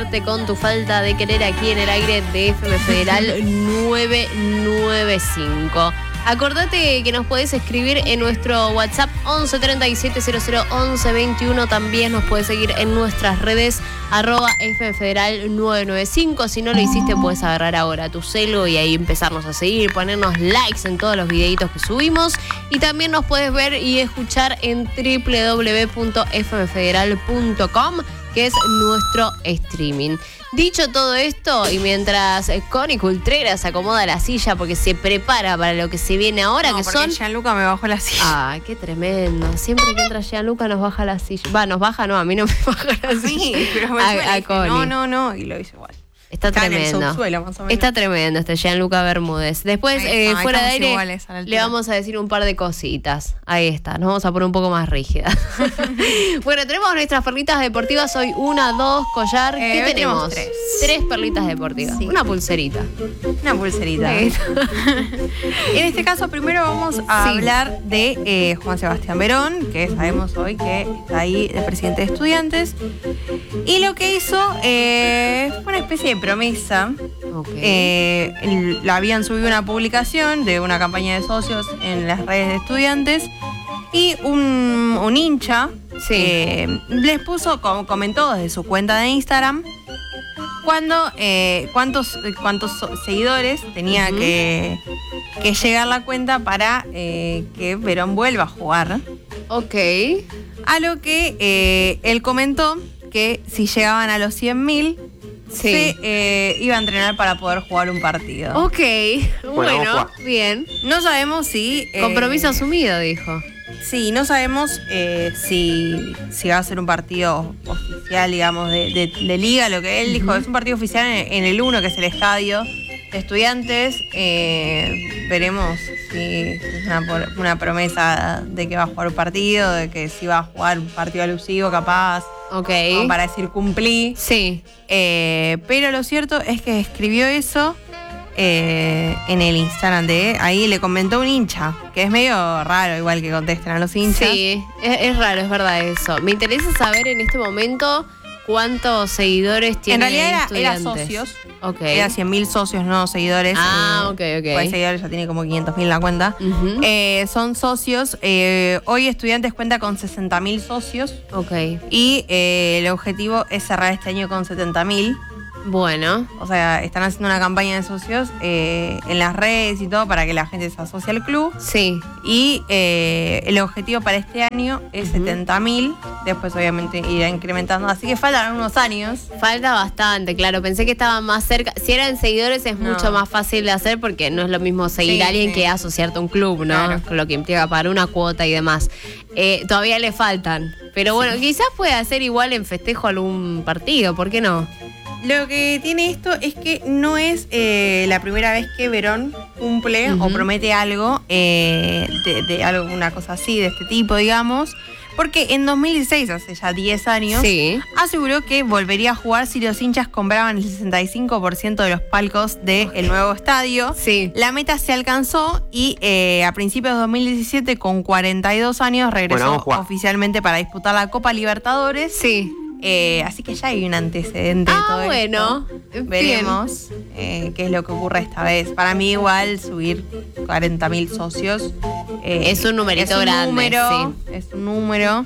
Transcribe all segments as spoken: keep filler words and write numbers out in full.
quedarte con tu falta de querer aquí en el aire de F M Federal nueve nueve cinco. Acordate que nos podés escribir en nuestro WhatsApp once treinta y siete cero cero once veintiuno. También nos podés seguir en nuestras redes arroba F M Federal nueve nueve cinco. Si no lo hiciste, puedes agarrar ahora tu celu y ahí empezarnos a seguir, ponernos likes en todos los videitos que subimos. Y también nos puedes ver y escuchar en doble u doble u doble u punto f m federal punto com, que es nuestro streaming. Dicho todo esto, y mientras Connie Cultrera se acomoda la silla porque se prepara para lo que se viene ahora, no, que porque son... Gianluca me bajó la silla. Ay, qué tremendo. Siempre que entra Gianluca nos baja la silla. Va, nos baja, no, a mí no me baja la silla. Sí, pero me a, a Connie. No, no, no, y lo hice igual. Está, Está tremendo. En el subsuelo, más o menos. Está tremendo este Gianluca Bermúdez. Después, ahí, eh, no, fuera de aire, le vamos a decir un par de cositas. Ahí está, nos vamos a poner un poco más rígidas. Bueno, tenemos nuestras perlitas deportivas hoy. Una, dos, collar. Eh, ¿Qué tenemos? Tres. Tres perlitas deportivas. Sí. Una pulserita. Una pulserita. En este caso, primero vamos a sí. hablar de eh, Juan Sebastián Verón, que sabemos hoy que está ahí de presidente de Estudiantes. Y lo que hizo eh, fue una especie de promesa. Okay. Eh, el, habían subido una publicación de una campaña de socios en las redes de Estudiantes y un, un hincha sí. eh, les puso, como comentó desde su cuenta de Instagram, cuando, eh, cuántos, cuántos seguidores tenía uh-huh. que, que llegar la cuenta para eh, que Verón vuelva a jugar. Ok. A lo que eh, él comentó que si llegaban a los cien mil, sí. se eh, iba a entrenar para poder jugar un partido. Ok, bueno, bueno bien. No sabemos si... Eh, Compromiso asumido, dijo. Sí, no sabemos eh, si, si va a ser un partido oficial, digamos, de, de, de liga. Lo que él uh-huh. dijo es un partido oficial en, en el uno, que es el estadio de Estudiantes. Eh, veremos si es una, una promesa de que va a jugar un partido, de que si va a jugar un partido alusivo, capaz. Ok. Como para decir cumplí. Sí. Eh, pero lo cierto es que escribió eso eh, en el Instagram de ahí, le comentó un hincha, que es medio raro igual que contesten a los hinchas. Sí, es, es raro, es verdad eso. Me interesa saber en este momento cuántos seguidores tiene. En realidad era, era socios. Okay. Era cien mil socios, no seguidores. Ah, eh, ok, ok. Pues seguidores ya tiene como quinientos mil en la cuenta. Uh-huh. Eh, son socios. Eh, hoy Estudiantes cuenta con sesenta mil socios. Ok. Y eh, el objetivo es cerrar este año con setenta mil. Bueno. O sea, están haciendo una campaña de socios eh, en las redes y todo para que la gente se asocie al club. Sí. Y eh, el objetivo para este año es uh-huh. setenta mil. Después, obviamente, irá incrementando. Así que faltan unos años. Falta bastante, claro. Pensé que estaban más cerca. Si eran seguidores, es no. mucho más fácil de hacer porque no es lo mismo seguir sí, a alguien sí. que asociarte a un club, ¿no? Claro. Con lo que implica pagar una cuota y demás. Eh, todavía le faltan. Pero bueno, sí. quizás pueda hacer igual en festejo algún partido. ¿Por qué no? Lo que tiene esto es que no es eh, la primera vez que Verón cumple uh-huh. o promete algo, eh, de, de algo, una cosa así, de este tipo, digamos. Porque en dos mil dieciséis, hace ya diez años, sí. aseguró que volvería a jugar si los hinchas compraban el sesenta y cinco por ciento de los palcos del okay. nuevo estadio. Sí. La meta se alcanzó y eh, a principios de dos mil diecisiete, con cuarenta y dos años, regresó bueno, oficialmente para disputar la Copa Libertadores. Sí. Eh, así que ya hay un antecedente ah, de todo bueno, esto. Veremos eh, qué es lo que ocurre esta vez. Para mí igual subir cuarenta mil socios eh, es un numerito es un grande, número, sí. Es un número,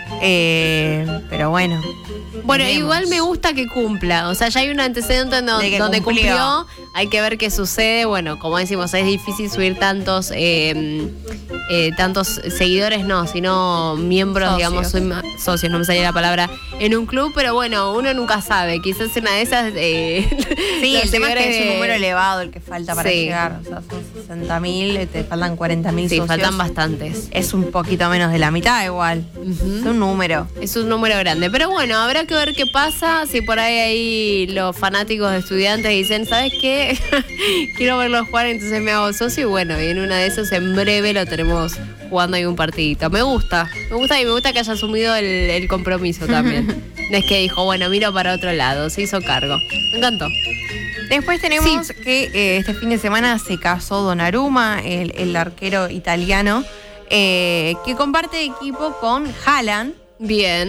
eh, pero bueno. Bueno, veremos. Igual me gusta que cumpla. O sea, ya hay un antecedente en donde, donde cumplió. Hay que ver qué sucede. Bueno, como decimos, es difícil subir tantos eh, eh, tantos seguidores, no, sino miembros, socios. digamos, soy, socios, no me salía la palabra, en un club, pero bueno, uno nunca sabe. Quizás una de esas... Eh, sí, el tema es que de... es un número elevado el que falta para sí. llegar. O sea, son sesenta mil, te faltan cuarenta mil sí, socios. Sí, faltan bastantes. Es un poquito menos de la mitad igual. Uh-huh. Es un número. Es un número grande. Pero bueno, habrá que ver qué pasa. Si por ahí hay los fanáticos de Estudiantes dicen, ¿sabes qué? Quiero verlos jugar, entonces me hago socio. Y bueno, y en una de esas en breve lo tenemos jugando ahí un partidito. Me gusta. Me gusta y me gusta que haya asumido el, el compromiso también. No es que dijo, bueno, miro para otro lado. Se hizo cargo. Me encantó. Después tenemos sí. que eh, este fin de semana se casó Donnarumma, el, el arquero italiano, eh, que comparte equipo con Haaland. Bien.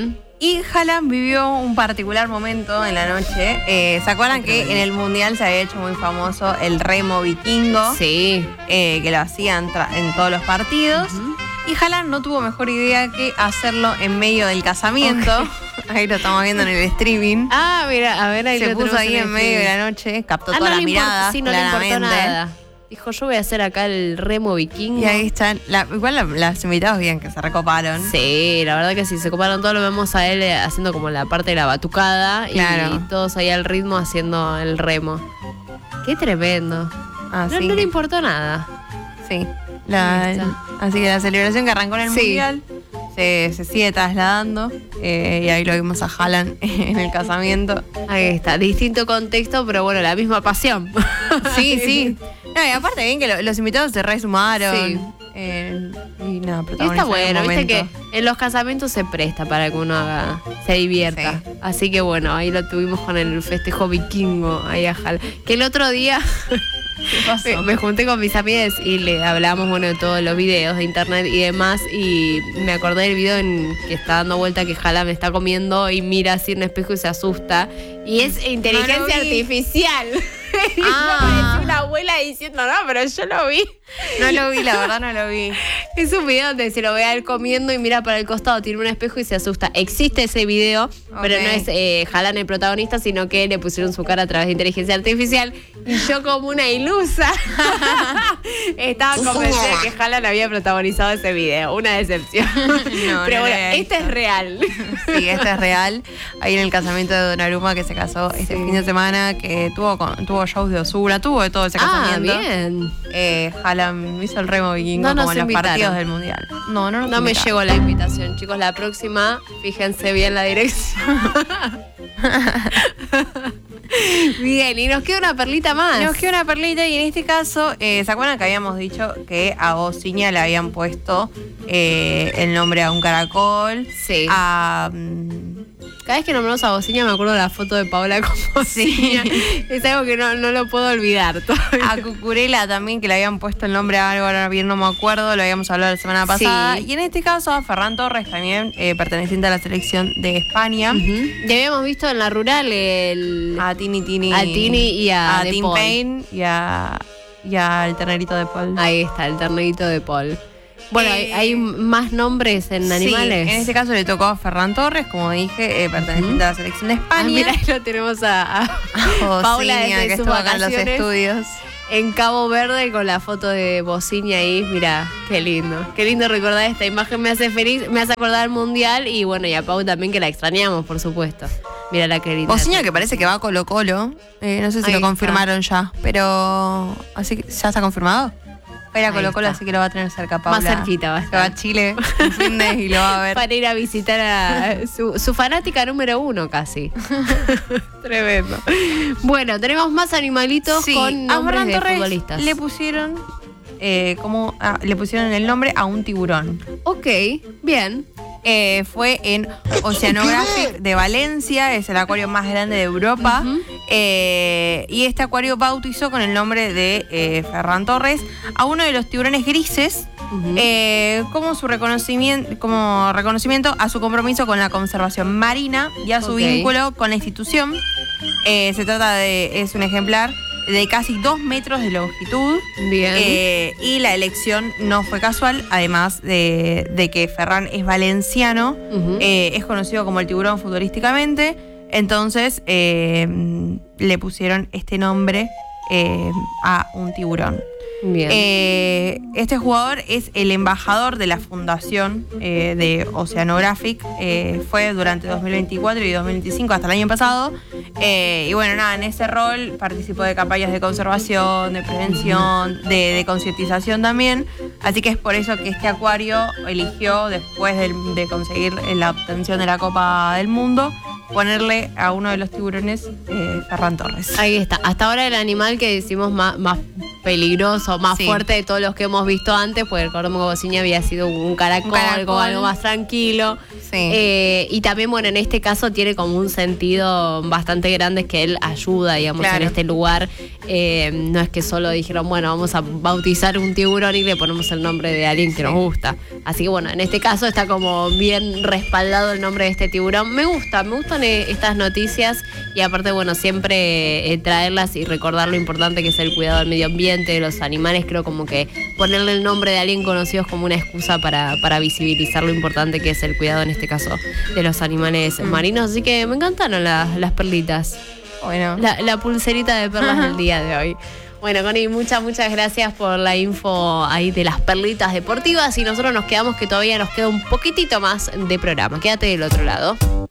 y Haaland vivió un particular momento en la noche. Eh, ¿Se acuerdan que en el Mundial se había hecho muy famoso el remo vikingo? Sí. Eh, que lo hacían en todos los partidos. Uh-huh. Y Haaland no tuvo mejor idea que hacerlo en medio del casamiento. Okay. Ahí lo estamos viendo en el streaming. Ah, mira, a ver, ahí se lo puso ahí en medio de streaming. la noche, captó ah, todas no las miradas. Sí, no claramente. le importó nada. Dijo, yo voy a hacer acá el remo vikingo. Y ahí están. La, igual la, las invitados bien que se recoparon. Sí, la verdad que sí, se coparon todos. Lo vemos a él haciendo como la parte de la batucada. Claro. Y todos ahí al ritmo haciendo el remo. Qué tremendo. Ah, no, sí. no le importó nada. Sí. La, así que la celebración que arrancó en el sí. Mundial se, se sigue trasladando. Eh, y ahí lo vimos a Haaland en el casamiento. Ahí está. Distinto contexto, pero bueno, la misma pasión. Sí, sí. No, y aparte bien que lo, los invitados se resumaron. Sí. Eh, y nada, está bueno, viste que en los casamientos se presta para que uno haga, se divierta. Sí. Así que bueno, ahí lo tuvimos con el festejo vikingo ahí a Haaland. Que el otro día ¿qué pasó? me, me junté con mis amigas y le hablamos bueno de todos los videos de internet y demás. Y me acordé del video en que está dando vuelta que Haaland me está comiendo y mira así en un espejo y se asusta. Y es inteligencia no artificial. Y ah. me pareció una abuela diciendo, no, pero yo lo vi. No lo vi, la verdad no lo vi. Es un video donde se lo ve a él comiendo y mira para el costado, tiene un espejo y se asusta. Existe ese video, okay. pero no es eh, Haaland el protagonista, sino que le pusieron su cara a través de inteligencia artificial. Y yo como una ilusa estaba convencida de que Haaland había protagonizado ese video. Una decepción. No, pero no bueno, este es real. Sí, este es real. Ahí en el casamiento de Donnarumma que se casó este sí. fin de semana, que tuvo, tuvo shows de Ozuna, tuvo de todo ese casamiento. Ah, bien. Eh, Haaland hizo el remo vikingo no como en los invitaron. partidos del Mundial. No, no, no me llegó la invitación, chicos. La próxima, fíjense bien la dirección. Bien, y nos queda una perlita más. Nos queda una perlita y en este caso, eh, ¿se acuerdan que habíamos dicho que a Bociña le habían puesto eh, el nombre a un caracol? Sí. A... Um, Cada vez que nombramos a Bociña me acuerdo de la foto de Paola con Bociña. Sí. Es algo que no, no lo puedo olvidar todavía. A Cucurella también, que le habían puesto el nombre a algo, ahora bien no me acuerdo, lo habíamos hablado la semana pasada. Sí. Y en este caso a Ferran Torres también, eh, perteneciente a la selección de España. Uh-huh. Ya habíamos visto en la rural el... a Tini Tini. A Tini y a, a Tim Payne y a y al ternerito de Paul. Ahí está, el ternerito de Paul. Bueno, eh, ¿hay más nombres en animales? Sí, en este caso le tocó a Ferran Torres, como dije, eh, perteneciente uh-huh. a la selección de España. Ah, mira, ahí lo tenemos a, a, a Paula desde que sus estuvo acá en los estudios. En Cabo Verde con la foto de Bociña ahí, mira, qué lindo. Qué lindo recordar esta imagen, me hace feliz, me hace acordar el Mundial y bueno, y a Pau también que la extrañamos, por supuesto. Mira la querida. Bociña que parece que va a Colo Colo, eh, no sé si ahí lo está. confirmaron ya, pero así que ya está confirmado. Va a ir a Colo Colo, así que lo va a tener cerca, Paula. Más cerquita va a estar. Se va a Chile un fin de y lo va a ver. Para ir a visitar a su, su fanática número uno casi. Tremendo. Bueno, tenemos más animalitos sí, con nombres a de Torres futbolistas. Le pusieron, eh, como, ah, le pusieron el nombre a un tiburón. Ok, bien. Eh, fue en Oceanographic de Valencia, es el acuario más grande de Europa. Uh-huh. eh, y este acuario bautizó con el nombre de eh, Ferran Torres a uno de los tiburones grises, uh-huh. eh, como su reconocimiento, como reconocimiento a su compromiso con la conservación marina y a su okay. vínculo con la institución. Eh, se trata de, es un ejemplar de casi dos metros de longitud. Bien. Eh, y la elección no fue casual, además de, de que Ferran es valenciano, uh-huh. eh, es conocido como el tiburón futbolísticamente, entonces eh, le pusieron este nombre eh, a un tiburón. Bien. Eh, este jugador es el embajador de la fundación eh, de Oceanographic. Eh, fue durante dos mil veinticuatro y dos mil veinticinco hasta el año pasado. Eh, y bueno, nada, en ese rol participó de campañas de conservación, de prevención, de, de concientización también. Así que es por eso que este acuario eligió, después de, de conseguir la obtención de la Copa del Mundo, ponerle a uno de los tiburones eh, Ferran Torres. Ahí está. Hasta ahora el animal que decimos más, más peligroso, más sí. fuerte de todos los que hemos visto antes, porque recordemos que Bociña había sido un caracol, un caracol. algo más tranquilo. Eh, y también, bueno, en este caso tiene como un sentido bastante grande que él ayuda, digamos, claro. en este lugar. Eh, no es que solo dijeron, bueno, vamos a bautizar un tiburón y le ponemos el nombre de alguien que sí. nos gusta. Así que, bueno, en este caso está como bien respaldado el nombre de este tiburón. Me gusta, me gustan estas noticias y aparte, bueno, siempre eh, traerlas y recordar lo importante que es el cuidado del medio ambiente, de los animales. Creo como que ponerle el nombre de alguien conocido es como una excusa para, para visibilizar lo importante que es el cuidado, en este caso, de los animales mm. marinos. Así que me encantaron las, las perlitas. Bueno. La, la pulserita de perlas del día de hoy. Bueno, Connie, muchas, muchas gracias por la info ahí de las perlitas deportivas y nosotros nos quedamos que todavía nos queda un poquitito más de programa. Quédate del otro lado.